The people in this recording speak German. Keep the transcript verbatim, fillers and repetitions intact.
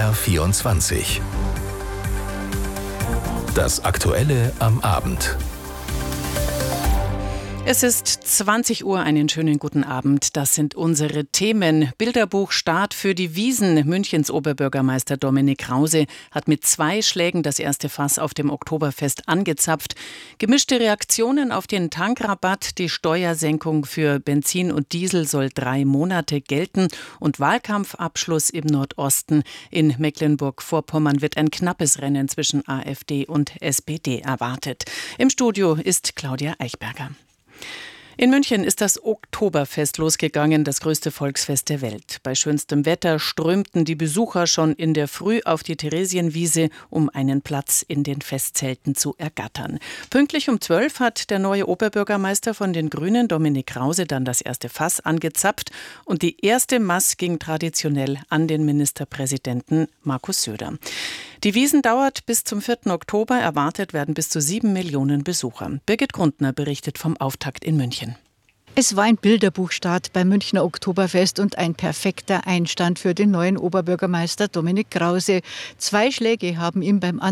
R vierundzwanzig. Das Aktuelle am Abend. Es ist zwanzig Uhr, einen schönen guten Abend. Das sind unsere Themen. Bilderbuchstart für die Wiesn. Münchens Oberbürgermeister Dominik Krause hat mit zwei Schlägen das erste Fass auf dem Oktoberfest angezapft. Gemischte Reaktionen auf den Tankrabatt. Die Steuersenkung für Benzin und Diesel soll drei Monate gelten. Und Wahlkampfabschluss im Nordosten. In Mecklenburg-Vorpommern wird ein knappes Rennen zwischen AfD und S P D erwartet. Im Studio ist Claudia Eichberger. In München ist das Oktoberfest losgegangen, das größte Volksfest der Welt. Bei schönstem Wetter strömten die Besucher schon in der Früh auf die Theresienwiese, um einen Platz in den Festzelten zu ergattern. Pünktlich um zwölf hat der neue Oberbürgermeister von den Grünen, Dominik Krause, dann das erste Fass angezapft. Und die erste Maß ging traditionell an den Ministerpräsidenten Markus Söder. Die Wiesn dauert bis zum vierten Oktober. Erwartet werden bis zu sieben Millionen Besucher. Birgit Grundner berichtet vom Auftakt in München. Es war ein Bilderbuchstart beim Münchner Oktoberfest und ein perfekter Einstand für den neuen Oberbürgermeister Dominik Krause. Zwei Schläge haben ihm beim